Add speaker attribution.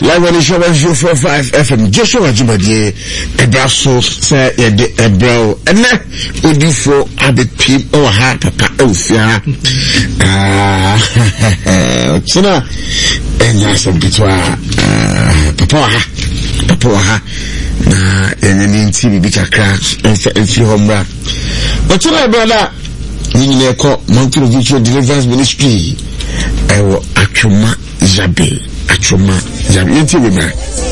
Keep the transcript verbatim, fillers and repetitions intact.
Speaker 1: Live on the show one zero four five F M. Joshua Jibadi, Ebraso, say Ebro, and then we do for a bit pim or ha papa Elfia. Ah, so now, and yes, a bit papa, papa, na, and then T V bit a crash, and few home run. But tonight, brother, you call Mountain Virtual Deliverance Ministry. I will Achuma Jabe. Achuma Jabe. You tell me, man.